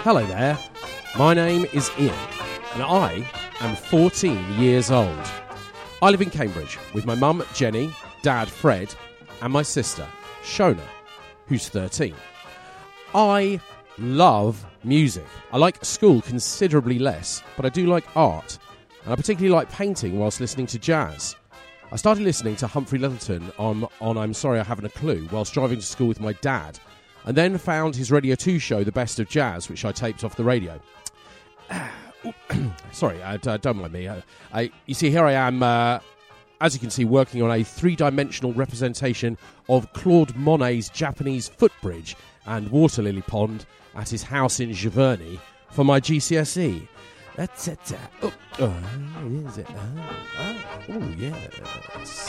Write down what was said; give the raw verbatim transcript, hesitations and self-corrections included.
Hello there, my name is Ian and I am fourteen years old. I live in Cambridge with my mum Jenny, dad Fred and my sister Shona, who's thirteen. I love music. I like school considerably less, but I do like art, and I particularly like painting whilst listening to jazz. I started listening to Humphrey Lyttelton on, on I'm Sorry I Haven't a Clue whilst driving to school with my dad, and then found his Radio two show, The Best of Jazz, which I taped off the radio. Sorry, uh, don't mind me. Uh, I, you see, here I am, uh, as you can see, working on a three-dimensional representation of Claude Monet's Japanese footbridge and water lily pond at his house in Giverny for my G C S E. That's it. Oh, oh, is it? Oh, oh, yes.